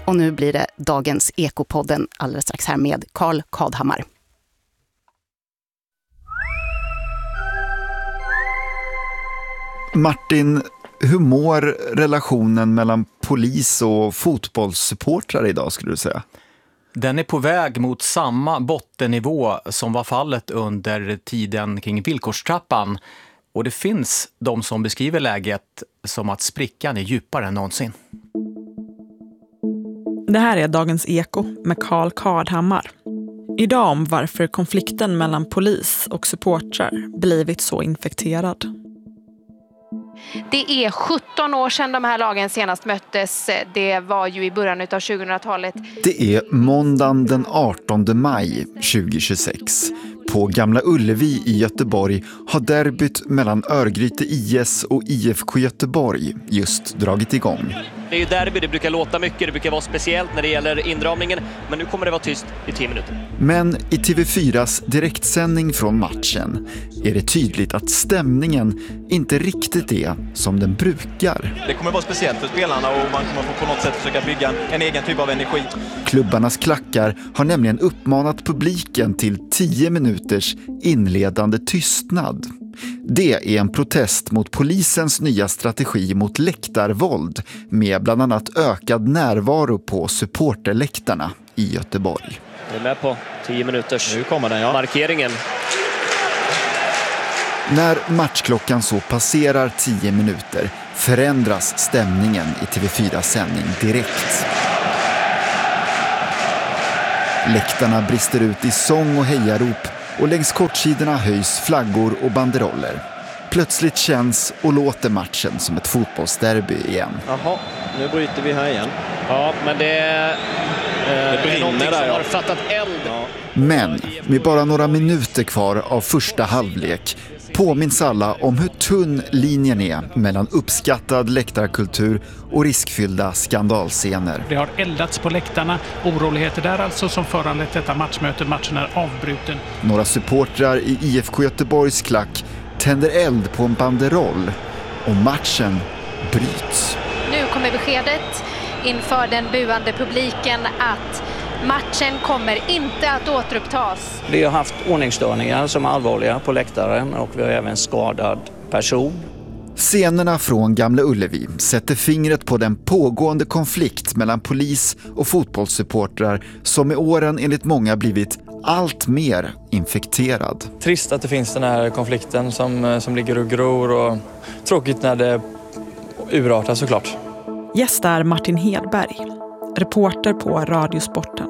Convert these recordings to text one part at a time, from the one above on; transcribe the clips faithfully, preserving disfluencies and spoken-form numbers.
Och nu blir det dagens Ekopodden alldeles strax här med Carl Kadhammar. Martin, hur mår relationen mellan polis och fotbollssupportrar idag skulle du säga? Den är på väg mot samma bottennivå som var fallet under tiden kring villkorstrappan. Och det finns de som beskriver läget som att sprickan är djupare än någonsin. Det här är Dagens Eko med Carl Kadhammar. Idag om varför konflikten mellan polis och supportrar blivit så infekterad. Det är sjutton år sedan de här lagen senast möttes. Det var ju i början av tjugohundratalet. Det är måndagen den artonde maj tjugohundratjugosex. På Gamla Ullevi i Göteborg har derbyt mellan Örgryte I S och I F K Göteborg just dragit igång. Det är ju derby, det brukar låta mycket, det brukar vara speciellt när det gäller inramningen, men nu kommer det vara tyst i tio minuter. Men i T V fyras direktsändning från matchen är det tydligt att stämningen inte riktigt är som den brukar. Det kommer vara speciellt för spelarna och man kommer på något sätt försöka bygga en egen typ av energi. Klubbarnas klackar har nämligen uppmanat publiken till tio minuters inledande tystnad. Det är en protest mot polisens nya strategi mot läktarvåld med bland annat ökad närvaro på supporterläktarna i Göteborg. Vi är med på tio minuters nu kommer den, ja. markeringen. När matchklockan så passerar tio minuter förändras stämningen i T V fyras sändning direkt. Läktarna brister ut i sång och hejarop och längs kortsidorna höjs flaggor och banderoller. Plötsligt känns och låter matchen som ett fotbollsderby igen. Jaha, nu bryter vi här igen. Ja, men det, eh, det är någonting där, som ja. har fattat eld. Ja. Men med bara några minuter kvar av första halvlek påminns alla om hur tunn linjen är mellan uppskattad läktarkultur och riskfyllda skandalscener. Det har eldats på läktarna, oroligheter där alltså som föranlett detta matchmöte. Matchen är avbruten. Några supportrar i I F K Göteborgs klack tänder eld på en banderoll och matchen bryts. Nu kommer beskedet inför den buande publiken att matchen kommer inte att återupptas. Vi har haft ordningsstörningar som är allvarliga på läktaren och vi har även skadad person. Scenerna från Gamla Ullevi sätter fingret på den pågående konflikt mellan polis och fotbollssupportrar som i åren enligt många blivit allt mer infekterad. Trist att det finns den här konflikten som, som ligger och gror och tråkigt när det urartar såklart. Gäst är Martin Hedberg, reporter på Radiosporten.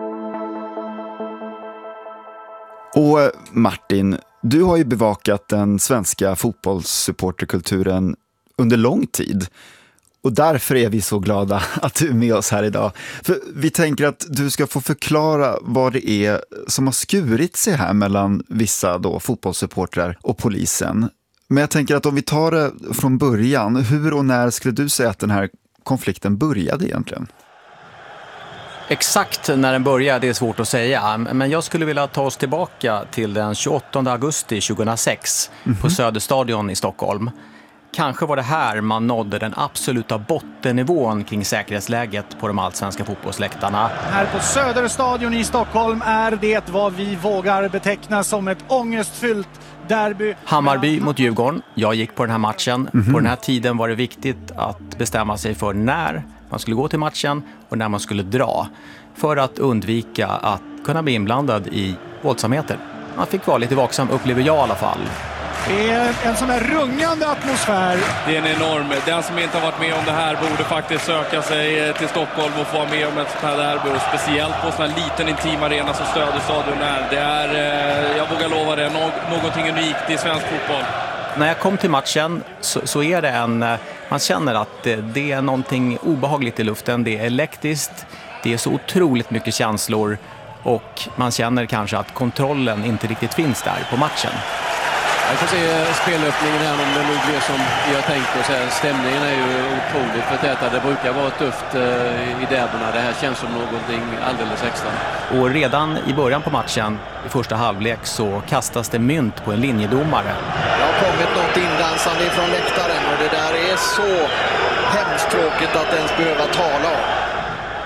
Och Martin, du har ju bevakat den svenska fotbollssupporterkulturen under lång tid. Och därför är vi så glada att du är med oss här idag. För vi tänker att du ska få förklara vad det är som har skurit sig här mellan vissa då fotbollssupportrar och polisen. Men jag tänker att om vi tar det från början, hur och när skulle du säga att den här konflikten började egentligen? Exakt när den började det är svårt att säga, men jag skulle vilja ta oss tillbaka till den tjugoåttonde augusti tjugohundrasex mm-hmm. på Söderstadion i Stockholm. Kanske var det här man nådde den absoluta bottennivån kring säkerhetsläget på de allsvenska fotbollsläktarna. Här på Söderstadion i Stockholm är det vad vi vågar beteckna som ett ångestfyllt derby. Hammarby mot Djurgården. Jag gick på den här matchen. Mm-hmm. På den här tiden var det viktigt att bestämma sig för när man skulle gå till matchen och när man skulle dra. För att undvika att kunna bli inblandad i våldsamheter. Man fick vara lite vaksam, upplever jag i alla fall. Det är en sån här rungande atmosfär. Det är en enorm. Den som inte har varit med om det här borde faktiskt söka sig till Stockholm och få vara med om ett sånt här derby. Och speciellt på en sån här liten intim arena som Söderstadion är. Det är, jag vågar lova det, någonting unikt i svensk fotboll. När jag kom till matchen så, så är det en... Man känner att det, det är någonting obehagligt i luften. Det är elektriskt. Det är så otroligt mycket känslor. Och man känner kanske att kontrollen inte riktigt finns där på matchen. Jag får se spelöppningen här om det nog blir som vi har tänkt oss. Stämningen är ju otroligt förtätad. Det brukar vara tufft i derbyna. Det här känns som någonting alldeles extra. Och redan i början på matchen, i första halvlek, så kastas det mynt på en linjedomare. Det har kommit något indansande från läktaren och det där är så hemskt tråkigt att ens behöva tala om.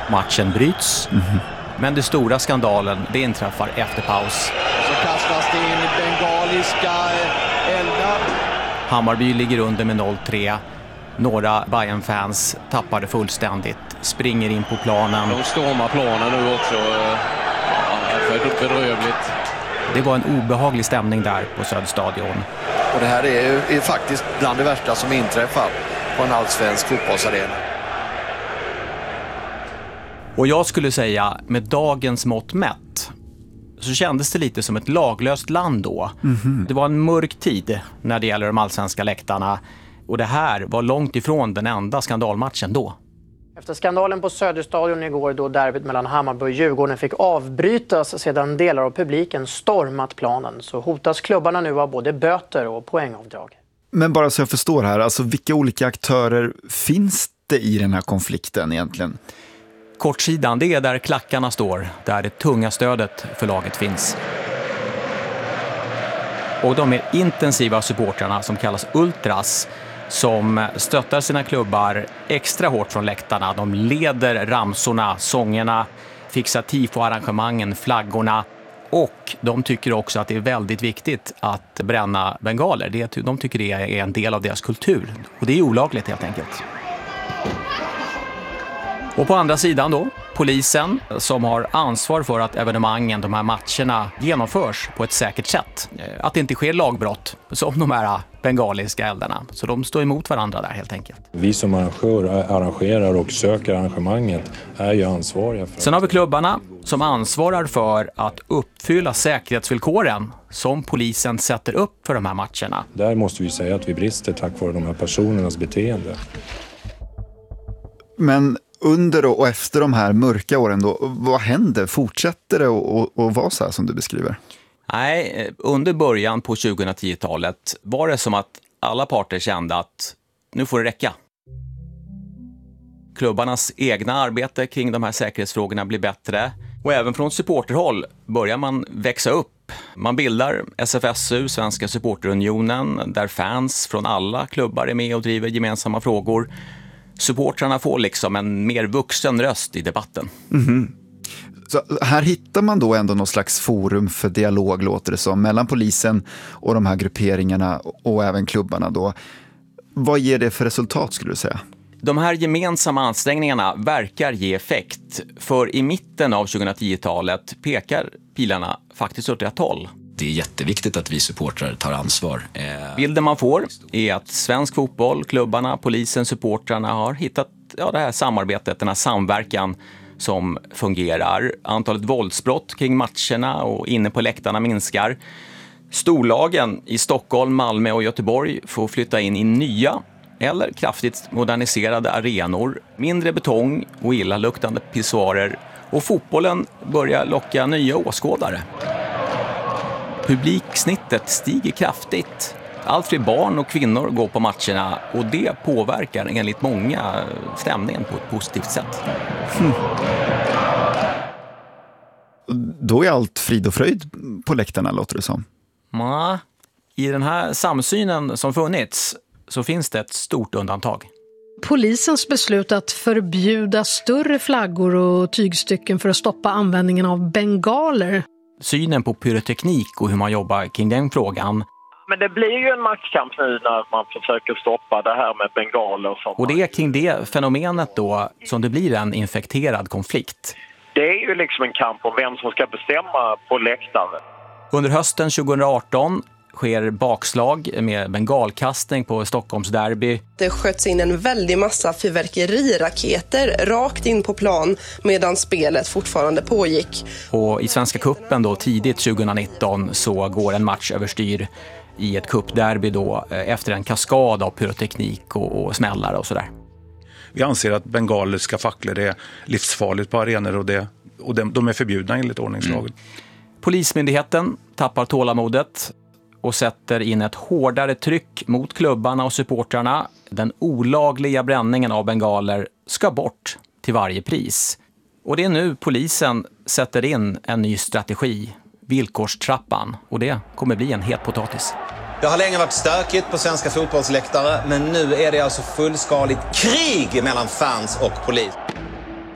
Matchen bryts, mm-hmm. men det stora skandalen det inträffar efter paus. Så kastas det in bengaliska eldar. Hammarby ligger under med noll tre. Några Bayern-fans tappar det fullständigt, springer in på planen. De stormar planen nu också. Ja, för bedrövligt. Det var en obehaglig stämning där på Söderstadion. Och det här är ju är faktiskt bland det värsta som inträffar på en allsvensk fotbollsarena. Och jag skulle säga, med dagens mått mätt, så kändes det lite som ett laglöst land då. Mm-hmm. Det var en mörk tid när det gäller de allsvenska läktarna. Och det här var långt ifrån den enda skandalmatchen då. Efter skandalen på Söderstadion igår, då derbyt mellan Hammarby och Djurgården fick avbrytas sedan delar av publiken stormat planen, så hotas klubbarna nu av både böter och poängavdrag. Men bara så jag förstår här, alltså vilka olika aktörer finns det i den här konflikten egentligen? Kortsidan, det är där klackarna står, där det tunga stödet för laget finns. Och de är intensiva supportrarna som kallas ultras, som stöttar sina klubbar extra hårt från läktarna. De leder ramsorna, sångerna, fixar tifo-arrangemangen, flaggorna, och de tycker också att det är väldigt viktigt att bränna bengaler. Det, de tycker det är en del av deras kultur, och det är olagligt helt enkelt. Och på andra sidan då, polisen som har ansvar för att evenemangen, de här matcherna, genomförs på ett säkert sätt. Att det inte sker lagbrott som de här bengaliska eldarna. Så de står emot varandra där helt enkelt. Vi som arrangör, arrangerar och söker arrangemanget är ju ansvariga för... Sen har vi klubbarna som ansvarar för att uppfylla säkerhetsvillkoren som polisen sätter upp för de här matcherna. Där måste vi säga att vi brister tack vare de här personernas beteende. Men under och efter de här mörka åren då, vad händer? Fortsätter det att vara så här som du beskriver? Nej, under början på tjugohundratio-talet var det som att alla parter kände att nu får det räcka. Klubbarnas egna arbete kring de här säkerhetsfrågorna blir bättre, och även från supporterhåll börjar man växa upp. Man bildar S F S U, Svenska supporterunionen, där fans från alla klubbar är med och driver gemensamma frågor. Supportrarna får liksom en mer vuxen röst i debatten. Mm-hmm. Så här hittar man då ändå någon slags forum för dialog, låter det som, mellan polisen och de här grupperingarna och även klubbarna då. Vad ger det för resultat skulle du säga? De här gemensamma ansträngningarna verkar ge effekt, för i mitten av tjugohundratio-talet pekar pilarna faktiskt åt rätt håll. Det är jätteviktigt att vi supportrar tar ansvar. Bilden man får är att svensk fotboll, klubbarna, polisen, supportrarna har hittat ja, det här samarbetet, den här samverkan som fungerar. Antalet våldsbrott kring matcherna och inne på läktarna minskar. Storlagen i Stockholm, Malmö och Göteborg får flytta in i nya eller kraftigt moderniserade arenor, mindre betong och illaluktande pissoarer, och fotbollen börjar locka nya åskådare. Publiksnittet stiger kraftigt. Allt fler barn och kvinnor går på matcherna, och det påverkar enligt många stämningen på ett positivt sätt. Hmm. Då är allt frid och fröjd på läktarna, låter det som. Ja, i den här samsynen som funnits så finns det ett stort undantag. Polisens beslut att förbjuda större flaggor och tygstycken för att stoppa användningen av bengaler. Synen på pyroteknik och hur man jobbar kring den frågan. Men det blir ju en maktkamp nu när man försöker stoppa det här med bengaler. Som och det är kring det fenomenet då som det blir en infekterad konflikt. Det är ju liksom en kamp om vem som ska bestämma på läktaren. Under hösten tjugohundraarton sker bakslag med bengalkastning på Stockholms derby. Det sköts in en väldig massa fyrverkeriraketer rakt in på plan medan spelet fortfarande pågick. Och i Svenska kuppen då tidigt tjugohundranitton så går en match överstyr i ett kuppderby då efter en kaskad av pyroteknik och, och smällare och sådär. Vi anser att bengaliska facklor är livsfarligt på arenor, och, det, och de, de är förbjudna enligt ordningslagen. Mm. Polismyndigheten tappar tålamodet och sätter in ett hårdare tryck mot klubbarna och supportrarna. Den olagliga bränningen av bengaler ska bort till varje pris. Och det är nu polisen sätter in en ny strategi, villkorstrappan, och det kommer bli en het potatis. Det har länge varit stökigt på svenska fotbollsläktare, men nu är det alltså fullskaligt krig mellan fans och polis.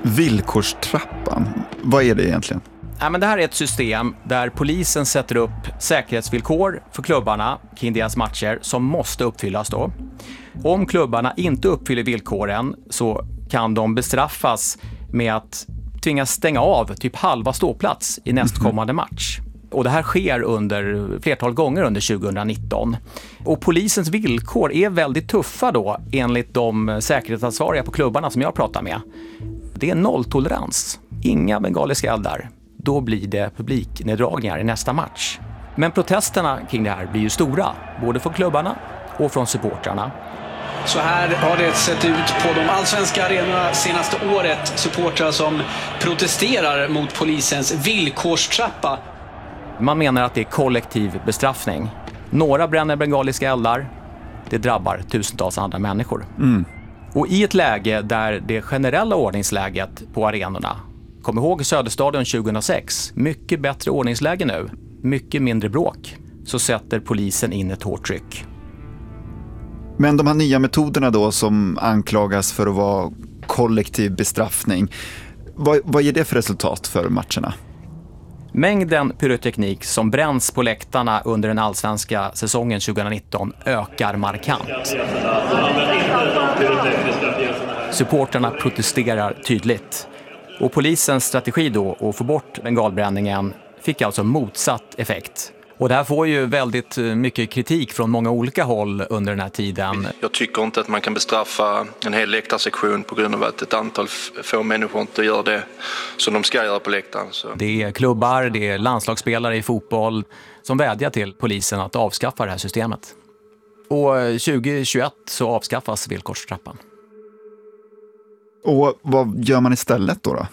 Villkorstrappan, vad är det egentligen? Ja, men det här är ett system där polisen sätter upp säkerhetsvillkor för klubbarna kring deras matcher som måste uppfyllas då. Om klubbarna inte uppfyller villkoren så kan de bestraffas med att tvingas stänga av typ halva ståplats i nästkommande match. Och det här sker under flertal gånger under tjugonitton. Och polisens villkor är väldigt tuffa då enligt de säkerhetsansvariga på klubbarna som jag pratar med. Det är nolltolerans, inga bengaliska eldar. Då blir det publikneddragningar i nästa match. Men protesterna kring det här blir ju stora, både från klubbarna och från supportrarna. Så här har det sett ut på de allsvenska arenorna senaste året. Supportrar som protesterar mot polisens villkorstrappa. Man menar att det är kollektiv bestraffning. Några bränner bengaliska eldar, det drabbar tusentals andra människor. Mm. Och i ett läge där det generella ordningsläget på arenorna, kom ihåg Söderstadion tjugohundrasex, mycket bättre ordningsläge nu, mycket mindre bråk, så sätter polisen in ett hårt tryck. Men de här nya metoderna då som anklagas för att vara kollektiv bestraffning, vad, vad ger det för resultat för matcherna? Mängden pyroteknik som bränns på läktarna under den allsvenska säsongen tjugonitton ökar markant. Supporterna protesterar tydligt. Och polisens strategi då att få bort bengalbränningen fick alltså motsatt effekt. Och det här får ju väldigt mycket kritik från många olika håll under den här tiden. Jag tycker inte att man kan bestraffa en hel läktarsektion på grund av att ett antal få människor inte gör det som de ska göra på läktaren. Så. Det är klubbar, det är landslagsspelare i fotboll som vädjar till polisen att avskaffa det här systemet. Och tjugohundratjugoett så avskaffas villkorstrappan. Och vad gör man istället då då?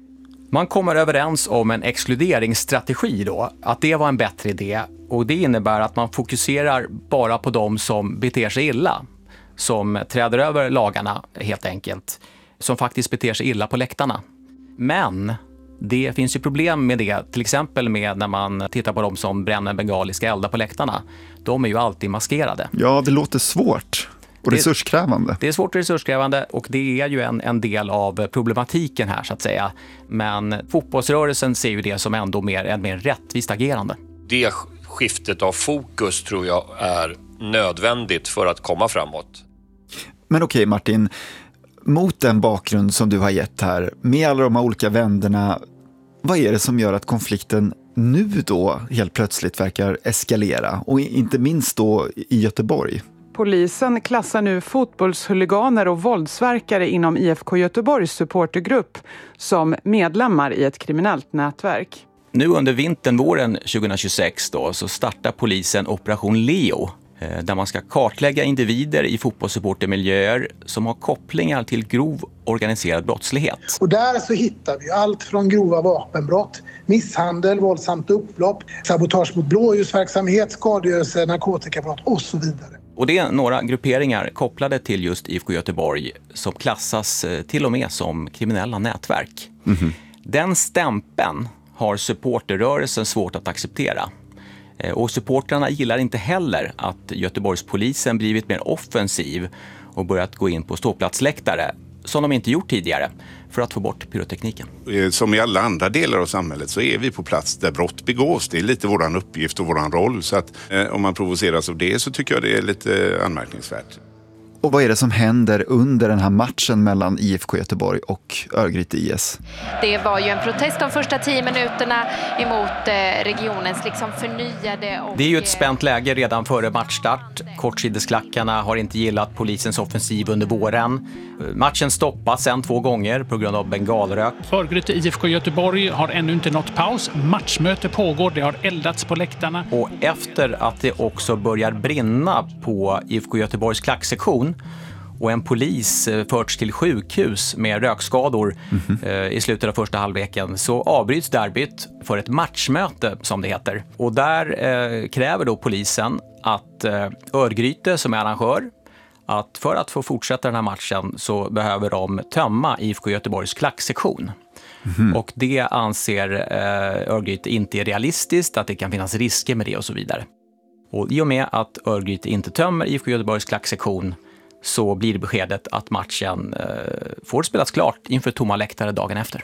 Man kommer överens om en exkluderingsstrategi då, att det var en bättre idé. Och det innebär att man fokuserar bara på de som beter sig illa, som träder över lagarna helt enkelt, som faktiskt beter sig illa på läktarna. Men det finns ju problem med det, till exempel med när man tittar på de som bränner bengaliska eldar på läktarna. De är ju alltid maskerade. Ja, det låter svårt. Och resurskrävande. Det är svårt och resursskrävande och det är ju en, en del av problematiken här så att säga. Men fotbollsrörelsen ser ju det som ändå mer, en mer rättvist agerande. Det skiftet av fokus tror jag är nödvändigt för att komma framåt. Men okej Martin, mot den bakgrund som du har gett här, med alla de här olika vänderna, vad är det som gör att konflikten nu då helt plötsligt verkar eskalera? Och inte minst då i Göteborg. Polisen klassar nu fotbollshuliganer och våldsverkare inom I F K Göteborgs supportergrupp som medlemmar i ett kriminellt nätverk. Nu under vintern, våren tjugohundratjugosex då, så startar polisen Operation Leo där man ska kartlägga individer i fotbollssupportermiljöer som har kopplingar till grov organiserad brottslighet. Och där så hittar vi allt från grova vapenbrott, misshandel, våldsamt upplopp, sabotage mot blåljusverksamhet, skadegörelse, narkotikabrott och så vidare. Och det är några grupperingar kopplade till just I F K Göteborg som klassas till och med som kriminella nätverk. Mm-hmm. Den stämpeln har supporterrörelsen svårt att acceptera. Och supportrarna gillar inte heller att Göteborgspolisen blivit mer offensiv och börjat gå in på ståplatsläktare som de inte gjort tidigare för att få bort pyrotekniken. Som i alla andra delar av samhället så är vi på plats där brott begås. Det är lite våran uppgift och våran roll. Så att eh, om man provoceras av det så tycker jag det är lite anmärkningsvärt. Och vad är det som händer under den här matchen mellan I F K Göteborg och Örgryte I S? Det var ju en protest de första tio minuterna emot regionens liksom förnyade... Och... Det är ju ett spänt läge redan före matchstart. Kortsidesklackarna har inte gillat polisens offensiv under våren. Matchen stoppas sen två gånger på grund av bengalrök. Örgryte I F K Göteborg har ännu inte nått paus. Matchmöte pågår, det har eldats på läktarna. Och efter att det också börjar brinna på I F K Göteborgs klacksektion och en polis förts till sjukhus med rökskador mm-hmm. eh, i slutet av första halvleken så avbryts derbyt för ett matchmöte som det heter. Och där eh, kräver då polisen att eh, Örgryte som är arrangör att för att få fortsätta den här matchen så behöver de tömma I F K Göteborgs klacksektion. Mm-hmm. Och det anser eh, Örgryte inte är realistiskt, att det kan finnas risker med det och så vidare. Och i och med att Örgryte inte tömmer I F K Göteborgs klacksektion så blir det beskedet att matchen eh, får spelas klart inför tomma läktare dagen efter.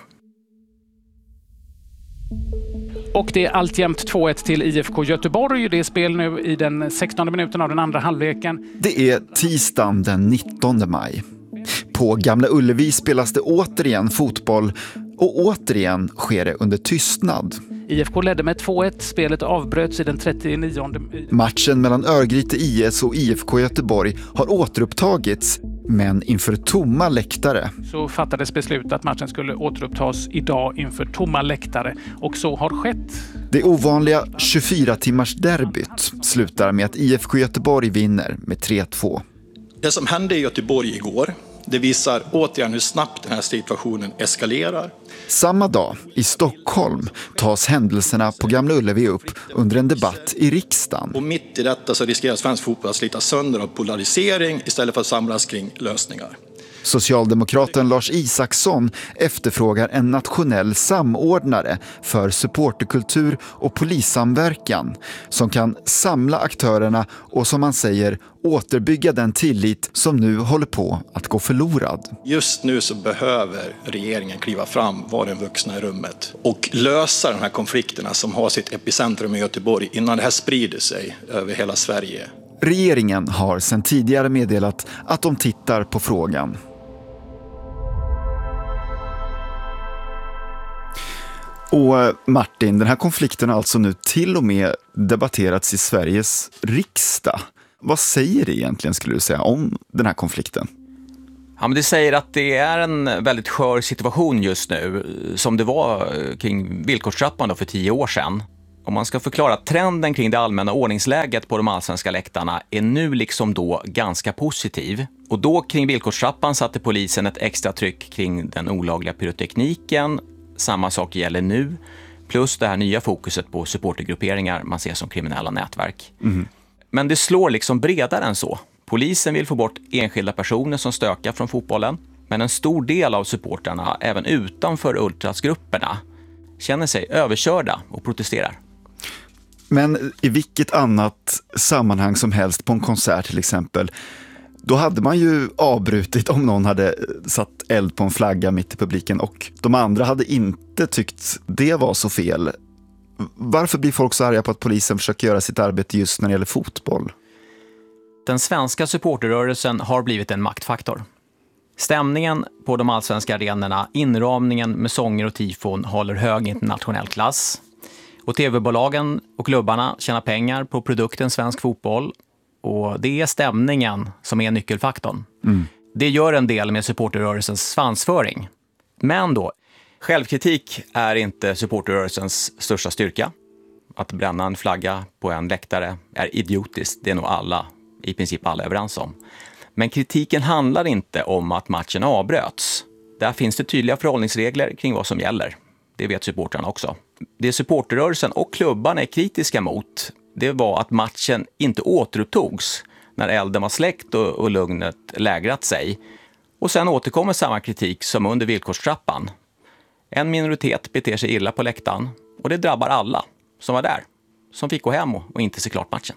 Och det är alltjämt två ett till I F K Göteborg. Det är spel nu i den sextonde minuten av den andra halvleken. Det är tisdagen den nittonde maj. På Gamla Ullevi spelas det återigen fotboll och återigen sker det under tystnad. I F K ledde med två ett. Spelet avbröts i den trettionionde. Matchen mellan Örgryte I S och I F K Göteborg har återupptagits, men inför tomma läktare. Så fattades beslut att matchen skulle återupptas idag inför tomma läktare, och så har skett. Det ovanliga tjugofyra timmars derbyt slutar med att I F K Göteborg vinner med tre två. Det som hände i Göteborg igår, det visar återigen hur snabbt den här situationen eskalerar. Samma dag i Stockholm tas händelserna på Gamla Ullevi upp under en debatt i riksdagen. Och mitt i detta så riskerar svensk fotboll att slita sönder av polarisering istället för att samlas kring lösningar. Socialdemokraten Lars Isaksson efterfrågar en nationell samordnare för supporterkultur och polissamverkan som kan samla aktörerna och, som man säger, återbygga den tillit som nu håller på att gå förlorad. Just nu så behöver regeringen kliva fram, vara den vuxna i rummet och lösa de här konflikterna som har sitt epicentrum i Göteborg innan det här sprider sig över hela Sverige. Regeringen har sedan tidigare meddelat att de tittar på frågan. Och Martin, den här konflikten har alltså nu till och med debatterats i Sveriges riksdag. Vad säger det egentligen, skulle du säga, om den här konflikten? Ja, men det säger att det är en väldigt skör situation just nu, som det var kring villkorstrappan då för tio år sedan. Om man ska förklara trenden kring det allmänna ordningsläget på de allsvenska läktarna är nu liksom då ganska positiv. Och då kring villkorstrappan satte polisen ett extra tryck kring den olagliga pyrotekniken. Samma sak gäller nu, plus det här nya fokuset på supportergrupperingar man ser som kriminella nätverk. Mm. Men det slår liksom bredare än så. Polisen vill få bort enskilda personer som stökar från fotbollen, men en stor del av supporterna, även utanför ultrasgrupperna, känner sig överkörda och protesterar. Men i vilket annat sammanhang som helst, på en konsert till exempel, då hade man ju avbrutit om någon hade satt eld på en flagga mitt i publiken och de andra hade inte tyckt det var så fel. Varför blir folk så arga på att polisen försöker göra sitt arbete just när det gäller fotboll? Den svenska supporterrörelsen har blivit en maktfaktor. Stämningen på de allsvenska arenorna, inramningen med sånger och tifon håller hög internationell klass. Och tv-bolagen och klubbarna tjänar pengar på produkten svensk fotboll. Och det är stämningen som är nyckelfaktorn. Mm. Det gör en del med supporterrörelsens svansföring. Men då, självkritik är inte supporterrörelsens största styrka. Att bränna en flagga på en läktare är idiotiskt, det är nog alla, i princip alla överens om. Men kritiken handlar inte om att matchen avbröts. Där finns det tydliga förhållningsregler kring vad som gäller. Det vet supportrarna också. Det supporterrörelsen och klubbarna är kritiska mot, det var att matchen inte återupptogs när elden var släckt och, och lugnet lägrat sig. Och sen återkommer samma kritik som under villkorstrappan. En minoritet beter sig illa på läktaren och det drabbar alla som var där, som fick gå hem och, och inte se klart matchen.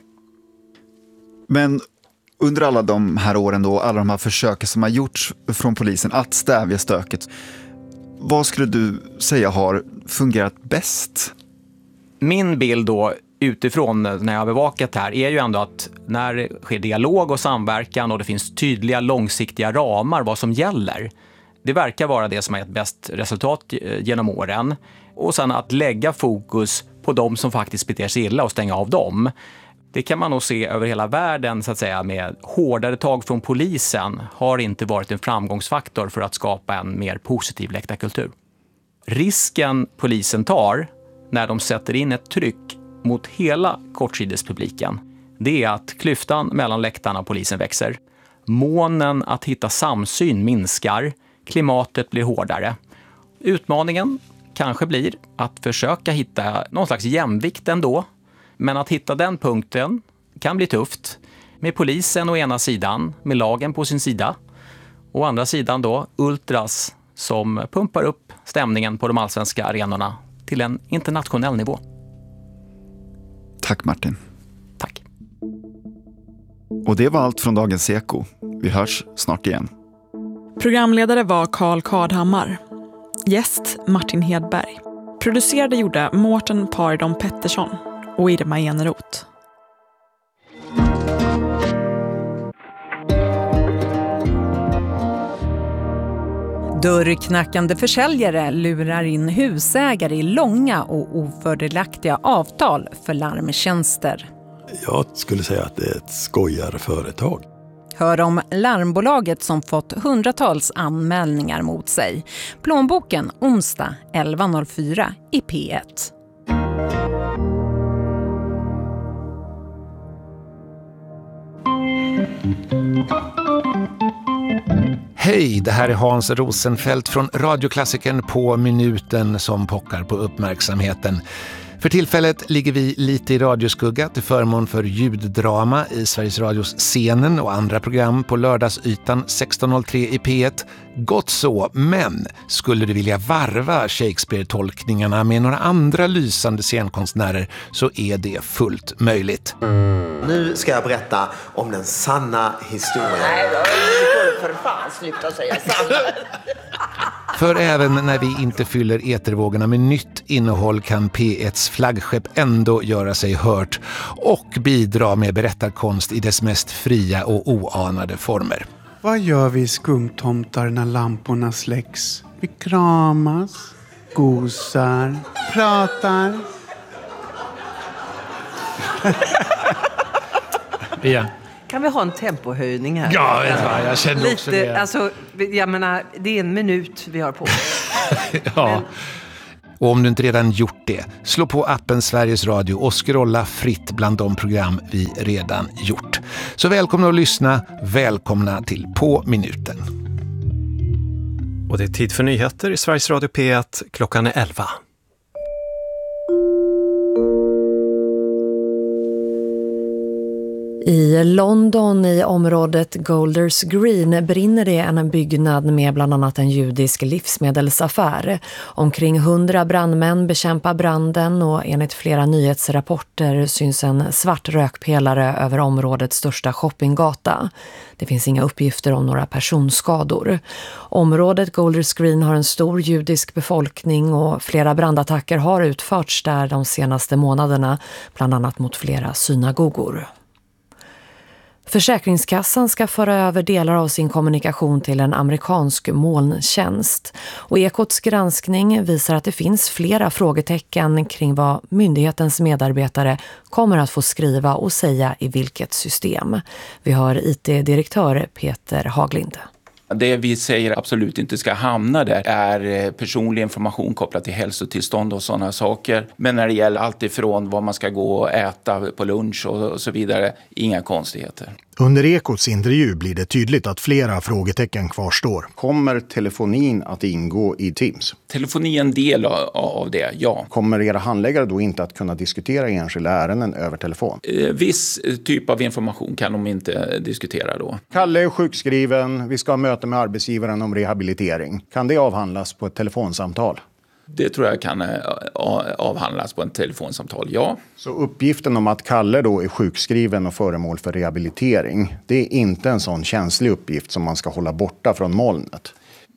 Men under alla de här åren då, alla de här försöken som har gjorts från polisen att stävja stöket, vad skulle du säga har fungerat bäst? Min bild då utifrån när jag har bevakat här är ju ändå att när det sker dialog och samverkan och det finns tydliga långsiktiga ramar vad som gäller, det verkar vara det som har gett bäst resultat genom åren. Och sen att lägga fokus på de som faktiskt beter sig illa och stänga av dem. Det kan man nog se över hela världen, så att säga, med hårdare tag från polisen har inte varit en framgångsfaktor för att skapa en mer positiv läktarkultur. Risken polisen tar när de sätter in ett tryck mot hela kortsidespubliken, det är att klyftan mellan läktarna och polisen växer. Månen att hitta samsyn minskar, klimatet blir hårdare. Utmaningen kanske blir att försöka hitta någon slags jämvikt ändå. Men att hitta den punkten kan bli tufft. Med polisen å ena sidan, med lagen på sin sida. Å andra sidan då ultras som pumpar upp stämningen på de allsvenska arenorna till en internationell nivå. Tack Martin. Tack. Och det var allt från Dagens Eko. Vi hörs snart igen. Programledare var Carl Kardhammar. Gäst Martin Hedberg. Producerade gjorde Mårten Paridon Pettersson och Irma Eneroth. Dörrknackande försäljare lurar in husägare i långa och ofördelaktiga avtal för larmtjänster. Jag skulle säga att det är ett skojarföretag. Hör om larmbolaget som fått hundratals anmälningar mot sig. Plånboken onsdag elva noll fyra i P ett. Hej, det här är Hans Rosenfeldt från Radioklassikern på minuten som pockar på uppmärksamheten. För tillfället ligger vi lite i radioskugga till förmån för ljuddrama i Sveriges Radios Scenen och andra program på lördagsytan sexton noll tre i P ett. Gott så, men skulle du vilja varva Shakespeare-tolkningarna med några andra lysande scenkonstnärer så är det fullt möjligt. Nu ska jag berätta om den sanna historien. Nej, då får du för fan sluta säga sanna. För även när vi inte fyller etervågorna med nytt innehåll kan P etts flaggskepp ändå göra sig hört och bidra med berättarkonst i dess mest fria och oanade former. Vad gör vi skumtomtar när lamporna släcks? Vi kramas, gosar, pratar. Ja. Kan vi ha en tempohöjning här? Ja, jag, jag känner Lite, också det. Alltså, jag menar, det är en minut vi har på. Ja. Men... Och om du inte redan gjort det, slå på appen Sveriges Radio och scrolla fritt bland de program vi redan gjort. Så välkomna att lyssna, välkomna till På minuten. Och det är tid för nyheter i Sveriges Radio P ett, klockan är elva. I London i området Golders Green brinner det en byggnad med bland annat en judisk livsmedelsaffär. Omkring hundra brandmän bekämpar branden och enligt flera nyhetsrapporter syns en svart rökpelare över områdets största shoppinggata. Det finns inga uppgifter om några personskador. Området Golders Green har en stor judisk befolkning och flera brandattacker har utförts där de senaste månaderna, bland annat mot flera synagogor. Försäkringskassan ska föra över delar av sin kommunikation till en amerikansk molntjänst. Och Ekots granskning visar att det finns flera frågetecken kring vad myndighetens medarbetare kommer att få skriva och säga i vilket system. Vi har I T-direktör Peter Haglind. Det vi säger absolut inte ska hamna där är personlig information kopplat till hälsotillstånd och sådana saker. Men när det gäller allt ifrån vad man ska gå och äta på lunch och så vidare, inga konstigheter. Under Ekots intervju blir det tydligt att flera frågetecken kvarstår. Kommer telefonin att ingå i Teams? Telefoni är en del av det, ja. Kommer era handläggare då inte att kunna diskutera enskilda ärenden över telefon? Viss typ av information kan de inte diskutera då. Kalle är sjukskriven, vi ska ha möte med arbetsgivaren om rehabilitering. Kan det avhandlas på ett telefonsamtal? Det tror jag kan avhandlas på en telefonsamtal, ja. Så uppgiften om att Kalle då är sjukskriven och föremål för rehabilitering, det är inte en sån känslig uppgift som man ska hålla borta från molnet?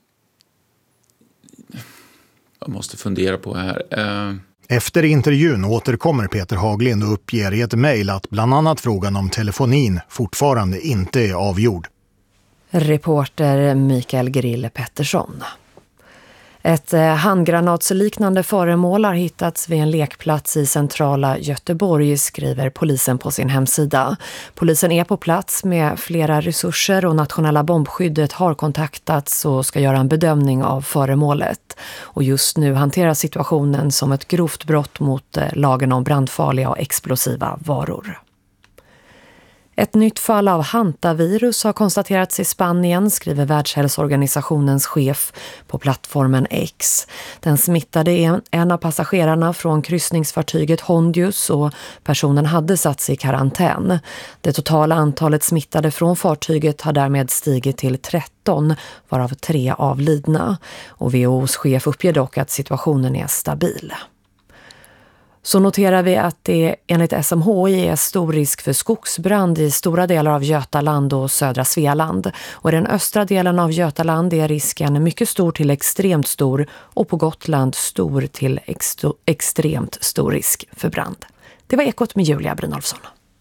Jag måste fundera på här. Uh... Efter intervjun återkommer Peter Haglind och uppger i ett mejl att bland annat frågan om telefonin fortfarande inte är avgjord. Reporter Mikael Grille Pettersson. Ett handgranatsliknande föremål har hittats vid en lekplats i centrala Göteborg, skriver polisen på sin hemsida. Polisen är på plats med flera resurser och nationella bombskyddet har kontaktats och ska göra en bedömning av föremålet. Och just nu hanteras situationen som ett grovt brott mot lagen om brandfarliga och explosiva varor. Ett nytt fall av hantavirus har konstaterats i Spanien, skriver Världshälsoorganisationens chef på plattformen X. Den smittade en, en av passagerarna från kryssningsfartyget Hondius och personen hade satts i karantän. Det totala antalet smittade från fartyget har därmed stigit till tretton, varav tre avlidna. Och W H O:s chef uppger dock att situationen är stabil. Så noterar vi att det enligt S M H I är stor risk för skogsbrand i stora delar av Götaland och södra Svealand. Och i den östra delen av Götaland är risken mycket stor till extremt stor och på Gotland stor till ex- extremt stor risk för brand. Det var Ekot med Julia Brynolfsson.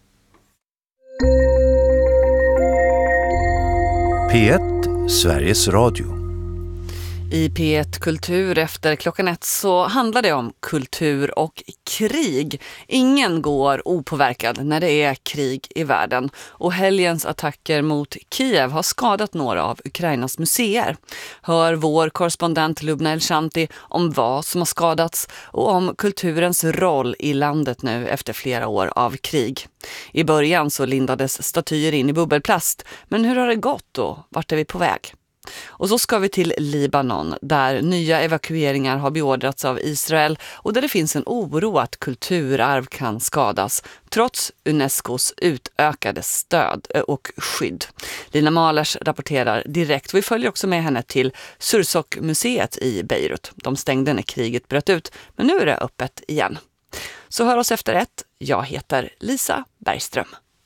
P ett, Sveriges Radio. I P ett Kultur efter klockan ett så handlar det om kultur och krig. Ingen går opåverkad när det är krig i världen. Och helgens attacker mot Kiev har skadat några av Ukrainas museer. Hör vår korrespondent Lubna Elshanti om vad som har skadats och om kulturens roll i landet nu efter flera år av krig. I början så lindades statyer in i bubbelplast. Men hur har det gått och vart är vi på väg? Och så ska vi till Libanon där nya evakueringar har beordrats av Israel och där det finns en oro att kulturarv kan skadas trots Unescos utökade stöd och skydd. Lina Malers rapporterar direkt. Vi följer också med henne till Sursok-museet i Beirut. De stängde när kriget bröt ut, men nu är det öppet igen. Så hör oss efter ett. Jag heter Lisa Bergström.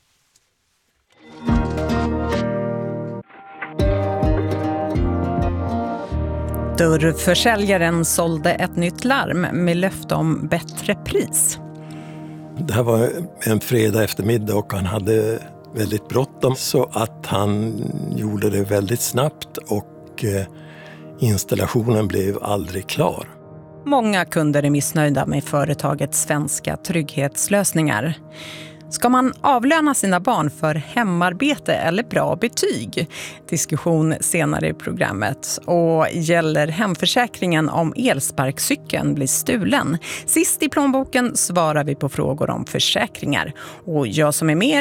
Dörrförsäljaren sålde ett nytt larm med löfte om bättre pris. Det här var en fredag eftermiddag och han hade väldigt bråttom så att han gjorde det väldigt snabbt och installationen blev aldrig klar. Många kunder är missnöjda med företagets Svenska Trygghetslösningar. Ska man avlöna sina barn för hemarbete eller bra betyg? Diskussion senare i programmet. Och gäller hemförsäkringen om elsparkcykeln blir stulen? Sist i plånboken svarar vi på frågor om försäkringar. Och jag som är med